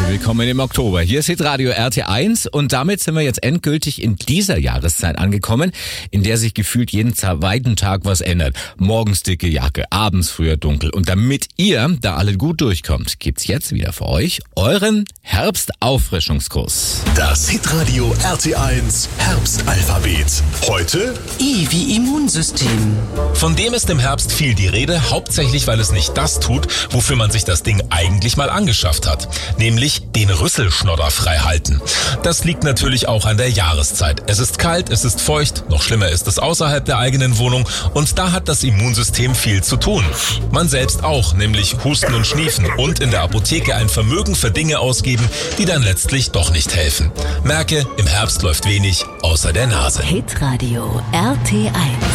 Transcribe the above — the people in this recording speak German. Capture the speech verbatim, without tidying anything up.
Willkommen im Oktober. Hier ist Hitradio R T eins und damit sind wir jetzt endgültig in dieser Jahreszeit angekommen, in der sich gefühlt jeden zweiten Tag was ändert. Morgens dicke Jacke, abends früher dunkel. Und damit ihr da alle gut durchkommt, gibt's jetzt wieder für euch euren Herbstauffrischungskurs. Das Hitradio R T eins Herbstalphabet. Heute I wie Immunsystem. Von dem ist im Herbst viel die Rede, hauptsächlich weil es nicht das tut, wofür man sich das Ding eigentlich mal angeschafft hat. Nämlich den Rüsselschnodder frei halten. Das liegt natürlich auch an der Jahreszeit. Es ist kalt, es ist feucht, noch schlimmer ist es außerhalb der eigenen Wohnung und da hat das Immunsystem viel zu tun. Man selbst auch, nämlich husten und schniefen und in der Apotheke ein Vermögen für Dinge ausgeben, die dann letztlich doch nicht helfen. Merke, im Herbst läuft wenig außer der Nase. Hitradio R T eins.